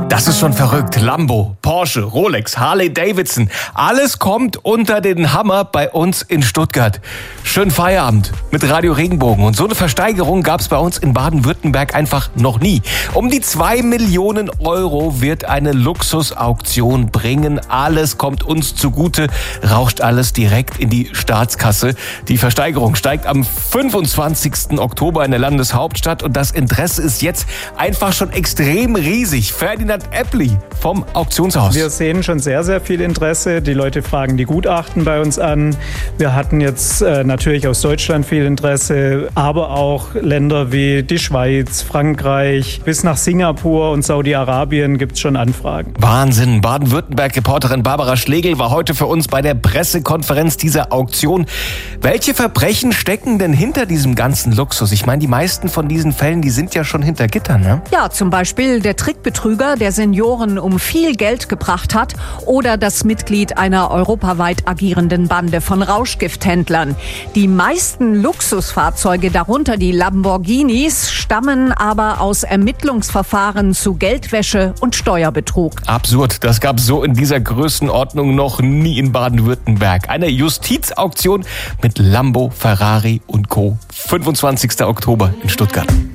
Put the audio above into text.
Das ist schon verrückt. Lambo, Porsche, Rolex, Harley Davidson. Alles kommt unter den Hammer bei uns in Stuttgart. Schönen Feierabend mit Radio Regenbogen. Und so eine Versteigerung gab es bei uns in Baden-Württemberg einfach noch nie. Um die 2 Millionen Euro wird eine Luxusauktion bringen. Alles kommt uns zugute, rauscht alles direkt in die Staatskasse. Die Versteigerung steigt am 25. Oktober in der Landeshauptstadt und das Interesse ist jetzt einfach schon extrem riesig. Ferdinand Eppli vom Auktionshaus. Wir sehen schon sehr, sehr viel Interesse. Die Leute fragen die Gutachten bei uns an. Wir hatten jetzt natürlich aus Deutschland viel Interesse, aber auch Länder wie die Schweiz, Frankreich, bis nach Singapur und Saudi-Arabien gibt es schon Anfragen. Wahnsinn. Baden-Württemberg-Reporterin Barbara Schlegel war heute für uns bei der Pressekonferenz dieser Auktion. Welche Verbrechen stecken denn hinter diesem ganzen Luxus? Ich meine, die meisten von diesen Fällen, die sind ja schon hinter Gittern, ne? Ja, zum Beispiel der Trickbetrüger, der Senioren um viel Geld gebracht hat, oder das Mitglied einer europaweit agierenden Bande von Rauschgifthändlern. Die meisten Luxusfahrzeuge, darunter die Lamborghinis, stammen aber aus Ermittlungsverfahren zu Geldwäsche und Steuerbetrug. Absurd, das gab es so in dieser Größenordnung noch nie in Baden-Württemberg. Eine Justizauktion mit Lambo, Ferrari und Co. 25. Oktober in Stuttgart.